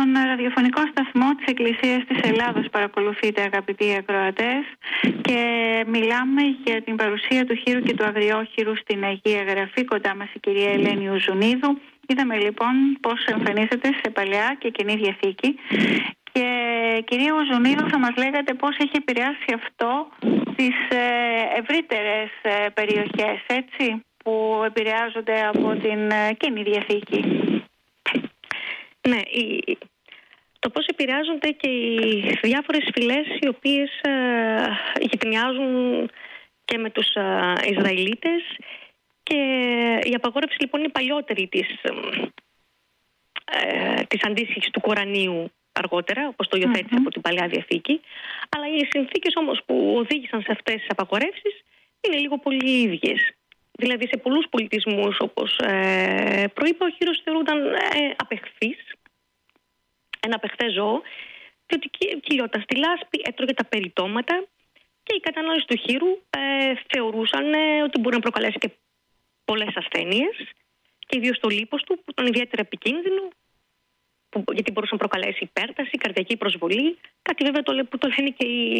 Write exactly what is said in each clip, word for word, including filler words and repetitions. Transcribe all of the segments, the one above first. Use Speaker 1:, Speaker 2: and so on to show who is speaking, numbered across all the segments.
Speaker 1: τον ραδιοφωνικό σταθμό της Εκκλησίας της Ελλάδος παρακολουθείτε, αγαπητοί ακροατές, και μιλάμε για την παρουσία του χήρου και του αγριόχειρου στην Αγία Γραφή. Κοντά μας η κυρία Ελένη Ουζουνίδου. Είδαμε λοιπόν πώς εμφανίζεται σε Παλαιά και Καινή Διαθήκη. Και κυρία Ουζουνίδου, θα μας λέγατε πώς έχει επηρεάσει αυτό τις ευρύτερες περιοχές, έτσι, που επηρεάζονται από την Καινή Διαθήκη.
Speaker 2: Ναι, η, το πώς επηρεάζονται και οι διάφορες φυλές οι οποίες ε, γειτονιάζουν και με τους ε, Ισραηλίτες, και η απαγόρευση λοιπόν είναι παλιότερη της, ε, της αντίστοιχης του Κορανίου αργότερα, όπως το υιοθέτησε mm-hmm. από την Παλαιά Διαθήκη, αλλά οι συνθήκες όμως που οδήγησαν σε αυτές τις απαγορεύσεις είναι λίγο πολύ ίδιες. Δηλαδή σε πολλούς πολιτισμούς, όπως ε, προείπα, ο χήρος θεωρούνταν ε, απεχθής, ένα απεχθές ζώο, διότι κυλιόταν στη λάσπη, έτρωγε τα περιτώματα, και η κατανόηση του χήρου ε, θεωρούσαν ε, ότι μπορεί να προκαλέσει και πολλές ασθένειες, και ιδίως το λίπος του, που ήταν ιδιαίτερα επικίνδυνο, που, γιατί μπορούσε να προκαλέσει υπέρταση, καρδιακή προσβολή, κάτι βέβαια το, που το λένε και οι,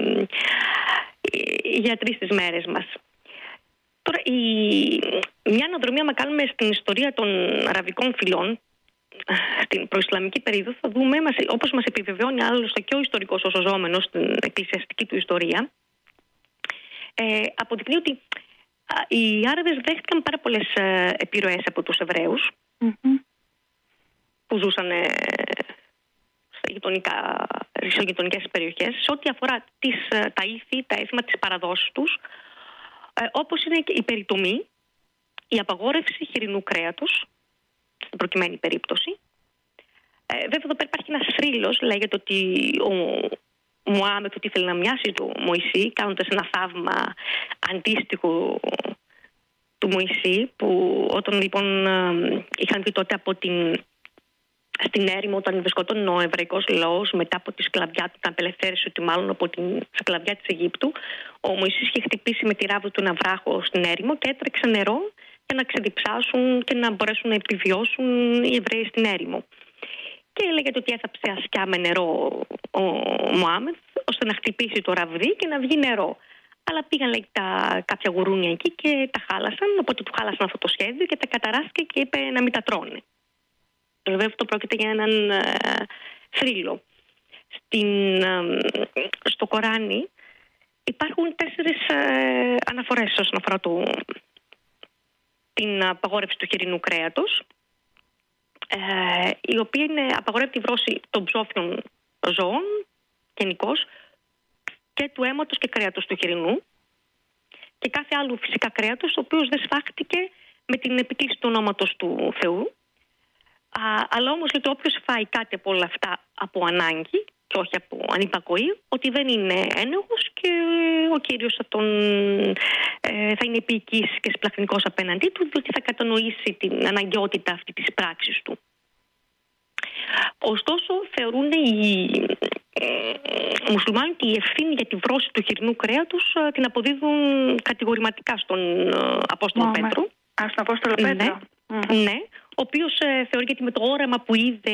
Speaker 2: οι, οι γιατροί στις μέρες μας. Τώρα, η, μια αναδρομία, μα κάνουμε στην ιστορία των αραβικών φυλών, στην προϊσλαμική περίοδο, θα δούμε, όπως μας επιβεβαιώνει άλλωστε και ο ιστορικός ο σωζόμενος στην εκκλησιαστική του ιστορία, ε, αποδεικνύει ότι α, οι Άραβες δέχτηκαν πάρα πολλές ε, επιρροές από τους Εβραίους mm-hmm. που ζούσαν ε, στις γειτονικές περιοχές, σε ό,τι αφορά τις, τα ήθη, τα έθιμα, τις παραδόσεις τους, ε, όπως είναι και η περιτομή, η απαγόρευση χοιρινού κρέατος, στην προκειμένη περίπτωση. Ε, βέβαια εδώ πέρα υπάρχει ένας θρύλος, λέγεται ότι ο Μωάμεθ ότι ήθελε να μοιάσει του Μωυσή, κάνοντας ένα θαύμα αντίστοιχο του Μωυσή, που όταν λοιπόν είχαν πει τότε από την, στην έρημο, όταν βρισκόταν ο εβραϊκός λαός μετά από τη σκλαβιά του, την απελευθέρωση, ότι μάλλον από την σκλαβιά της Αιγύπτου, ο Μωυσής είχε χτυπήσει με τη ράβδο του ένα βράχο στην έρημο και έτρεξε νερό για να ξεδιψάσουν και να μπορέσουν να επιβιώσουν οι Εβραίοι στην έρημο. Και λέγεται ότι έθαψε ασκιά με νερό ο Μωάμεθ, ώστε να χτυπήσει το ραβδί και να βγει νερό. Αλλά πήγαν, λέει, τα, κάποια γουρούνια εκεί και τα χάλασαν, οπότε του χάλασαν αυτό το σχέδιο και τα καταράστηκε και είπε να μην τα τρώνε. Βέβαια αυτό πρόκειται για έναν ε, θρύλο. Στην, ε, στο Κοράνι υπάρχουν τέσσερις ε, αναφορές όσον αφορά το, την απαγόρευση του χοιρινού κρέατος, ε, η οποία είναι απαγορεύει τη βρώση των ψόφιων ζώων γενικώς, και του αίματος και κρέατος του χοιρινού, και κάθε άλλου φυσικά κρέατος, ο οποίος δεν σφάχτηκε με την επίκληση του ονόματος του Θεού. Α, αλλά όμως λέει, όποιος φάει κάτι από όλα αυτά από ανάγκη και όχι από ανυπακοή, ότι δεν είναι ένοχος και ο Κύριος θα, τον, ε, θα είναι επίοικης και σπλαχνικός απέναντί του, διότι θα κατανοήσει την αναγκαιότητα αυτή της πράξης του. Ωστόσο, θεωρούν οι ε, μουσουλμάνοι ότι η ευθύνη για τη βρώση του χοιρινού κρέατος ε, την αποδίδουν κατηγορηματικά στον ε, Απόστολο oh, Πέτρο.
Speaker 1: Α, στον Απόστολο Πέτρο.
Speaker 2: Ναι, mm. ναι, ο οποίος ε, θεωρεί ότι με το όραμα που είδε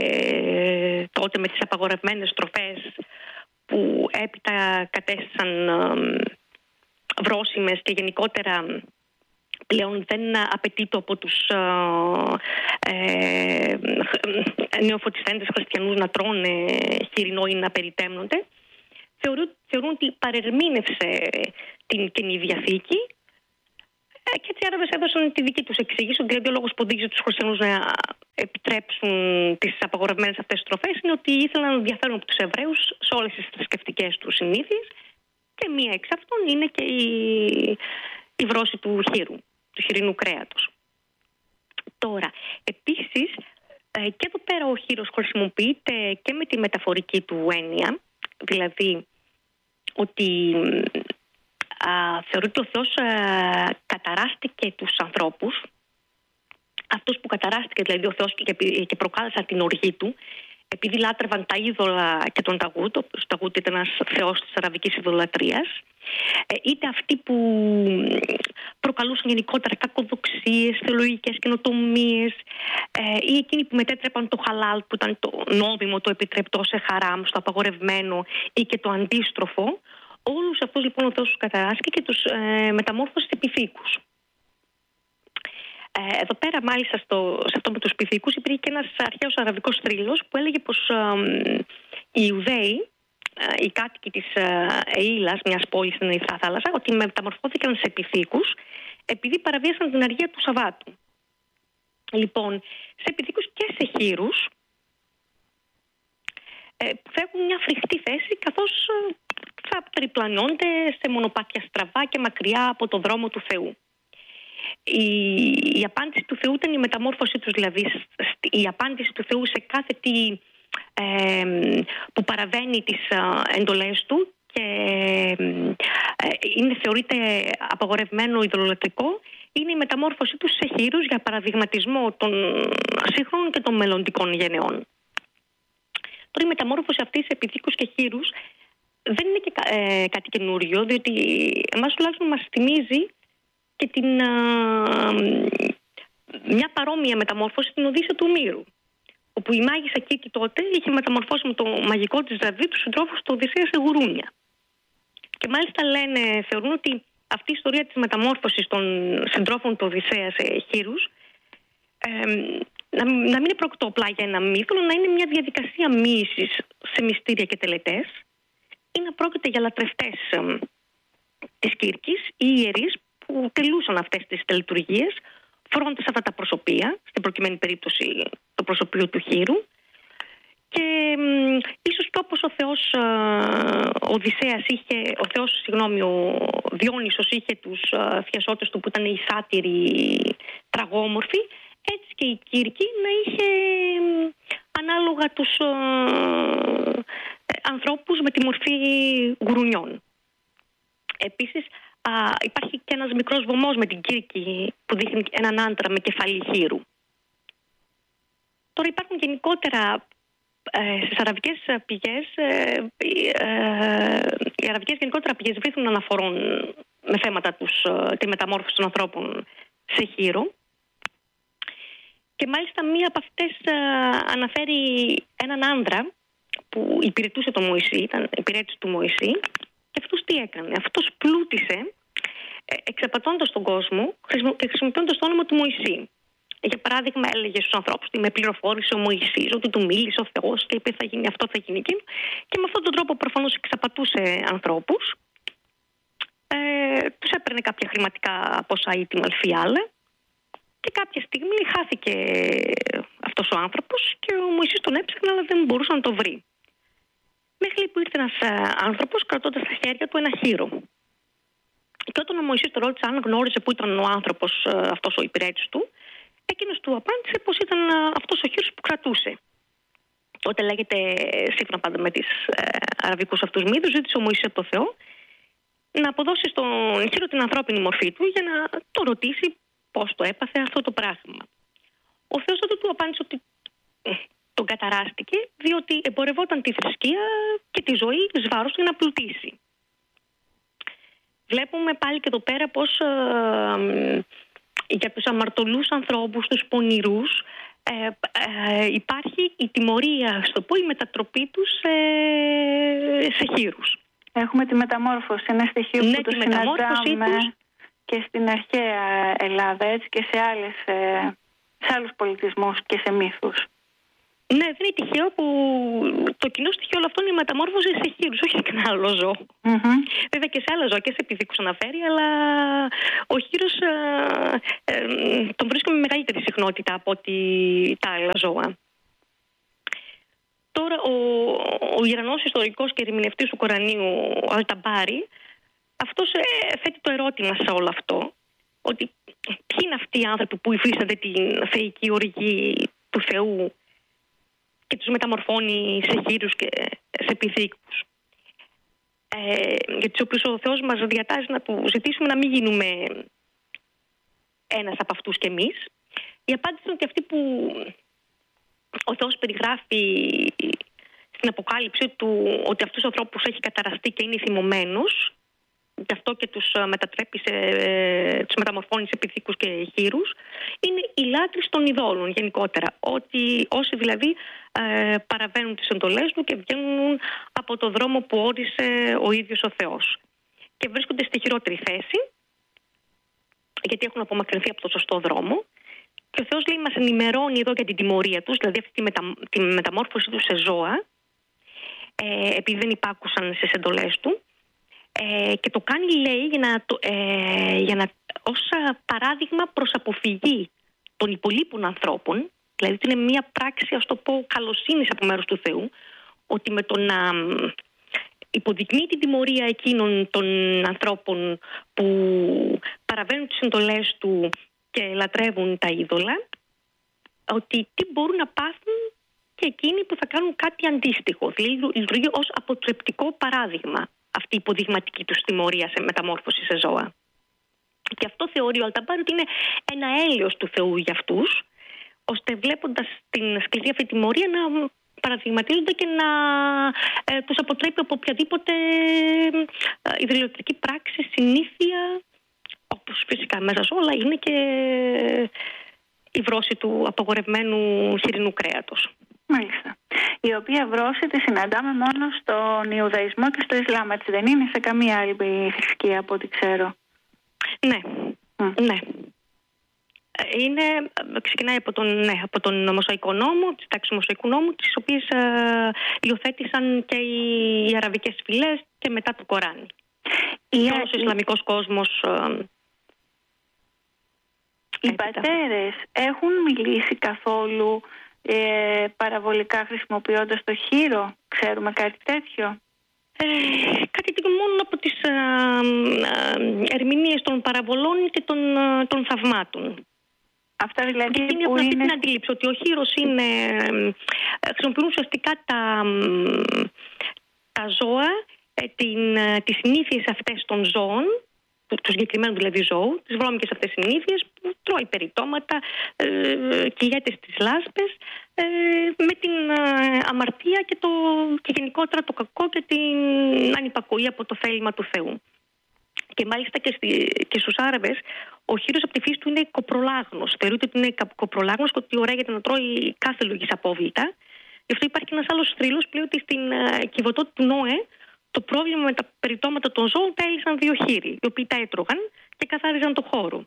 Speaker 2: ε, τότε με τις απαγορευμένες τροφές που έπειτα κατέστησαν ε, βρώσιμες και γενικότερα πλέον δεν απαιτείται από τους ε, ε, νεοφωτιστέντες χριστιανούς να τρώνε χοιρινό ή να περιτέμνονται, θεωρούν, θεωρούν ότι παρερμήνευσε την Καινή Διαθήκη. Και έτσι οι Άραβες έδωσαν τη δική τους εξήγηση, δηλαδή ο λόγος που οδήγησε τους χριστιανούς να επιτρέψουν τις απαγορευμένες αυτές τις τροφές είναι ότι ήθελαν να διαφέρουν από τους Εβραίους σε όλες τις θρησκευτικές τους συνήθειες, και μία εξ αυτών είναι και η, η βρώση του χείρου, του χοιρινού κρέατος. Τώρα, επίσης, και εδώ πέρα ο χείρος χρησιμοποιείται και με τη μεταφορική του έννοια, δηλαδή ότι Α, θεωρεί ότι ο Θεός α, καταράστηκε τους ανθρώπους, αυτούς που καταράστηκε δηλαδή ο Θεός και, και προκάλεσαν την οργή του, επειδή λάτρευαν τα είδωλα και τον Ταγούτ. Ο Ταγούτ ήταν ένας θεός της αραβικής ειδωλατρίας, είτε αυτοί που προκαλούσαν γενικότερα κακοδοξίες, θεολογικές καινοτομίες, ή εκείνοι που μετέτρεπαν το χαλάλ, που ήταν το νόμιμο, το επιτρεπτό, σε χαράμ, στο απαγορευμένο, ή και το αντίστροφο. Όλους αυτούς λοιπόν ο Θεός τους καταράστηκε και τους ε, μεταμόρφωσε σε πυθίκους. Ε, εδώ πέρα μάλιστα στο, σε αυτό με τους πυθίκους υπήρχε και ένας αρχαίος αραβικός θρύλος που έλεγε πως ε, οι Ιουδαίοι, οι κάτοικοι της Αΐλας, μιας πόλης στην Ερυθρά Θάλασσα, ότι μεταμορφώθηκαν σε πυθίκους επειδή παραβίασαν την αργία του Σαββάτου. Λοιπόν, σε πυθίκους και σε χήρους που θα έχουν μια φρικτή θέση, καθώς θα περιπλανώνται σε μονοπάτια στραβά και μακριά από το δρόμο του Θεού. Η, η απάντηση του Θεού ήταν η μεταμόρφωσή τους, δηλαδή η απάντηση του Θεού σε κάθε τι Ε, που παραβαίνει τις ε, εντολές του και ε, είναι, θεωρείται απαγορευμένο ιδωλολατρικό, είναι η μεταμόρφωσή τους σε χήρους για παραδειγματισμό των σύγχρονων και των μελλοντικών γενεών. Τώρα η μεταμόρφωση αυτή σε πυθίκους και χήρους δεν είναι και ε, κάτι καινούριο, διότι εμάς τουλάχιστον μας θυμίζει και την, ε, μια παρόμοια μεταμόρφωση στην Οδύσσεια του Ομήρου, όπου η μάγισσα Κίκη τότε είχε μεταμορφώσει με το μαγικό της ζαβή του συντρόφους του Οδυσσέα σε γουρούνια. Και μάλιστα λένε, θεωρούν ότι αυτή η ιστορία της μεταμόρφωσης των συντρόφων του Οδυσσέα σε χήρους ε, να, να μην είναι πρόκειτο απλά για ένα μύθο, αλλά να είναι μια διαδικασία μοίησης σε μυστήρια και τελετές, ή να πρόκειται για λατρευτές ε, της Κύρκης ή ιερείς που τελούσαν αυτές τις τελετουργίες, φορώντας αυτά τα προσωπία, στην προκειμένη περίπτωση το προσωπείο του χήρου, και μ, ίσως και όπως ο Θεός ε, ο Οδυσσέας είχε, ο Θεός, συγγνώμη, ο Διόνυσος είχε τους ε, θειασότες του που ήταν οι σάτυροι τραγόμορφοι, έτσι και η Κύρκη να είχε ε, ανάλογα τους ε, ε, ανθρώπους με τη μορφή γουρουνιών. Επίσης, Α, υπάρχει και ένας μικρός βωμός με την Κύρκη που δείχνει έναν άντρα με κεφάλι χήρου. Τώρα υπάρχουν γενικότερα ε, στις αραβικές πηγές, ε, ε, οι αραβικές γενικότερα πηγές βρίσκουν αναφορών με θέματα τους, ε, τη μεταμόρφωση των ανθρώπων σε χήρο. Και μάλιστα μία από αυτές ε, αναφέρει έναν άνδρα που υπηρετούσε τον Μωυσή, ήταν υπηρέτης του Μωυσή. Και αυτός τι έκανε? Αυτός πλούτησε εξαπατώντας τον κόσμο και χρησιμοποιώντας το όνομα του Μωυσή. Για παράδειγμα, έλεγε στους ανθρώπους ότι με πληροφόρησε ο Μωυσής, ότι του μίλησε ο Θεός και είπε θα γίνει αυτό, θα γίνει εκείνο. Και με αυτόν τον τρόπο προφανώς εξαπατούσε ανθρώπους. Ε, τους έπαιρνε κάποια χρηματικά ποσά ή τη μαλφή άλλα. Και κάποια στιγμή χάθηκε αυτός ο άνθρωπος και ο Μωυσής τον έψαχνε, αλλά δεν μπορούσε να το βρει. Μέχρι που ήρθε ένας άνθρωπος κρατώντας στα χέρια του ένα χήρο. Και όταν ο Μωυσής τον ρώτησε αν γνώριζε που ήταν ο άνθρωπος αυτός ο υπηρέτης του, εκείνος του απάντησε πως ήταν αυτός ο χείρος που κρατούσε. Τότε λέγεται, σύμφωνα πάντα με τις ε, αραβικούς αυτούς μύθους, ζήτησε ο Μωυσής από το Θεό να αποδώσει στον χείρο την ανθρώπινη μορφή του για να το ρωτήσει πώς το έπαθε αυτό το πράγμα. Ο Θεός τότε του απάντησε ότι τον καταράστηκε διότι εμπορευόταν τη θρησκεία και τη ζωή εις βάρος για να πλουτίσει. Βλέπουμε πάλι και εδώ πέρα πως ε, για τους αμαρτωλούς ανθρώπους, τους πονηρούς, ε, ε, υπάρχει η τιμωρία, στο πω, η μετατροπή τους σε, σε χήρους.
Speaker 1: Έχουμε τη μεταμόρφωση, ένα στοιχείο
Speaker 2: ναι,
Speaker 1: που το συναντάμε τους και στην αρχαία Ελλάδα, έτσι, και σε, άλλες, σε άλλους πολιτισμούς και σε μύθους.
Speaker 2: Ναι, δεν είναι τυχαίο που το κοινό στοιχείο όλο αυτό είναι η μεταμόρφωση σε χήρους, όχι σε κανένα άλλο ζώο. Mm-hmm. Βέβαια και σε άλλα ζώα και σε πυθίκους αναφέρει, αλλά ο χήρος ε, ε, τον βρίσκουμε με μεγαλύτερη συχνότητα από ότι τα άλλα ζώα. Τώρα ο, ο Ιρανός ιστορικός και ερμηνευτής του Κορανίου, ο Αλταμπάρη, αυτός ε, θέτει το ερώτημα σε όλο αυτό, ότι ποιοι είναι αυτοί οι άνθρωποι που υφίστανται την θεϊκή οργή του Θεού και τους μεταμορφώνει σε χήρους και σε πυθίκους. Ε, για τους οποίους ο Θεός μας διατάζει να του ζητήσουμε να μην γίνουμε ένας από αυτούς κι εμείς. Η απάντηση είναι ότι αυτοί που ο Θεός περιγράφει στην Αποκάλυψη του, ότι αυτούς τους ανθρώπους έχει καταραστεί και είναι θυμωμένος γι' αυτό και τους μετατρέπει σε, ε, τους μεταμορφώνει σε πυθίκους και χήρους, είναι οι λάτρεις των ειδόλων γενικότερα. Ότι όσοι δηλαδή ε, παραβαίνουν τις εντολές του και βγαίνουν από το δρόμο που όρισε ο ίδιος ο Θεός. Και βρίσκονται στη χειρότερη θέση, γιατί έχουν απομακρυνθεί από το σωστό δρόμο. Και ο Θεός λέει, μας ενημερώνει εδώ για την τιμωρία τους, δηλαδή αυτή τη, μετα, τη μεταμόρφωση τους σε ζώα, ε, επειδή δεν υπάκουσαν στις εντολές του. Ε, και το κάνει, λέει, για να, το, ε, για να, ως παράδειγμα προς αποφυγή των υπολείπων ανθρώπων, δηλαδή είναι μια πράξη, ας το πω, καλοσύνης από μέρους του Θεού, ότι με το να υποδεικνύει την τιμωρία εκείνων των ανθρώπων που παραβαίνουν τις εντολές του και λατρεύουν τα είδωλα, ότι τι μπορούν να πάθουν και εκείνοι που θα κάνουν κάτι αντίστοιχο. Δηλαδή λειτουργεί ως αποτρεπτικό παράδειγμα αυτή η υποδειγματική τους τιμωρία σε μεταμόρφωση σε ζώα. Και αυτό θεωρεί ο Αλταμπάρη ότι είναι ένα έλεος του Θεού για αυτούς, ώστε βλέποντας την σκληρή αυτή τιμωρία να παραδειγματίζονται και να ε, τους αποτρέπει από οποιαδήποτε ε, ιδρυλλοτική πράξη, συνήθεια, όπως φυσικά μέσα σε όλα είναι και η βρώση του απαγορευμένου χοιρινού κρέατος.
Speaker 1: Μάλιστα. Η οποία βρώση τη συναντάμε μόνο στον Ιουδαϊσμό και στο Ισλάμ, έτσι δεν είναι, σε καμία άλλη θρησκεία από ό,τι ξέρω?
Speaker 2: Ναι, mm. ναι. Είναι, ξεκινάει από τον, ναι, από τον Μωσαϊκό νόμο, τις τάξεις του Μωσαϊκού νόμου, τις οποίες ε, υιοθέτησαν και οι αραβικές φυλές και μετά το Κοράνι.
Speaker 1: Η...
Speaker 2: Και όλος ο Ισλαμικός κόσμος. Ε,
Speaker 1: οι πατέρες έχουν μιλήσει καθόλου ε, παραβολικά χρησιμοποιώντας το χήρο? Ξέρουμε κάτι τέτοιο?
Speaker 2: Ε, κάτι τέτοιο μόνο από τις ε, ε, ερμηνείες των παραβολών και των, ε, των θαυμάτων.
Speaker 1: Αυτά δηλαδή
Speaker 2: είναι
Speaker 1: που
Speaker 2: αυτή
Speaker 1: είναι...
Speaker 2: την αντίληψη ότι ο χήρος είναι, χρησιμοποιούν ουσιαστικά τα, τα ζώα, την, τις συνήθειες αυτές των ζώων, του, του συγκεκριμένου δηλαδή ζώου, τις βρώμικες αυτές συνήθειες που τρώει περιτώματα, ε, κυλιέται στις λάσπες, ε, με την ε, αμαρτία και, το, και γενικότερα το κακό και την ανυπακοή από το θέλημα του Θεού. Και μάλιστα και, στη, και στους Άραβες, ο χήρος από τη φύση του είναι κοπρολάγνος. Θεωρείται ότι είναι κοπρολάγνος και ότι ωραίγεται να τρώει κάθε λογής απόβλητα. Γι' αυτό υπάρχει και ένας άλλος θρύλος που λέει ότι στην uh, κυβωτό του Νόε το πρόβλημα με τα περιτώματα των ζώων τα έλυσαν δύο χήροι, οι οποίοι τα έτρωγαν και καθάριζαν το χώρο.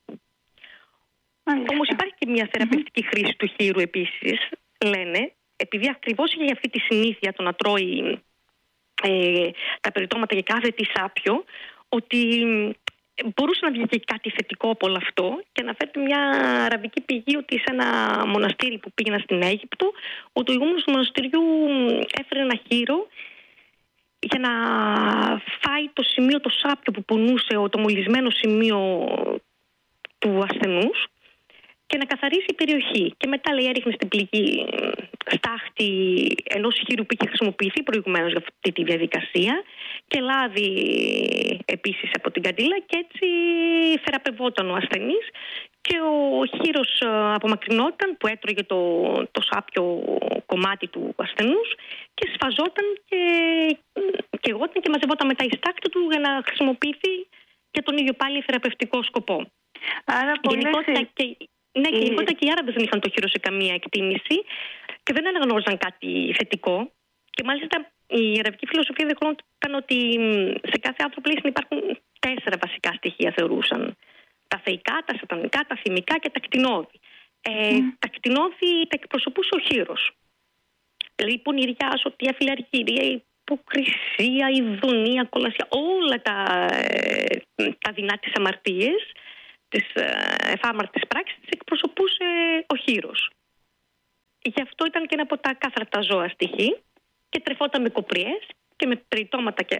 Speaker 2: Όμως υπάρχει και μια θεραπευτική mm-hmm. χρήση του χήρου επίσης, λένε, επειδή ακριβώς για αυτή τη συνήθεια το να τρώει ε, τα περιτώματα για κάθε τι σάπιο, ότι μπορούσε να βγει και κάτι θετικό από όλο αυτό, και αναφέρεται μια αραβική πηγή ότι σε ένα μοναστήρι που πήγαινα στην Αίγυπτο, ο ηγούμενος του μοναστηριού έφερε ένα χήρο για να φάει το σημείο, το σάπιο που πονούσε, το μολυσμένο σημείο του ασθενούς, και να καθαρίσει η περιοχή. Και μετά, λέει, έριχνε στην πληγή στάχτη ενός χείρου που είχε χρησιμοποιηθεί προηγουμένως για αυτή τη διαδικασία και λάδι επίσης από την καντήλα, και έτσι θεραπευόταν ο ασθενής και ο χείρος απομακρυνόταν που έτρωγε το, το σάπιο κομμάτι του ασθενούς και σφαζόταν και, και εγώταν και μαζευόταν μετά η στάχτη του για να χρησιμοποιηθεί για τον ίδιο πάλι θεραπευτικό σκοπό.
Speaker 1: Άρα
Speaker 2: γενικότερα και, ναι, και γενικότερα και οι Άραβες δεν είχαν το χείρο σε καμία εκτίμηση και δεν αναγνώριζαν κάτι θετικό. Και μάλιστα η αραβική φιλοσοφία δεχόταν ότι σε κάθε άνθρωπο υπάρχουν τέσσερα βασικά στοιχεία, θεωρούσαν. Τα θεϊκά, τα σατανικά, τα θυμικά και τα κτηνώδη. Ε, mm. Τα κτηνώδη τα εκπροσωπούσε ο χείρος. Δηλαδή η πονηριά, σωτία, φιλαργυρία, η υποκρισία, η ειδονία, η κολασία, όλα τα, τα δεινά της αμαρτίες, της εφάμαρτης πράξης, τις εκπροσωπούσε ο χείρος. Γι' αυτό ήταν και ένα από τα κάθαρτα ζώα στη γη και τρεφόταν με κοπριές και με περιτώματα και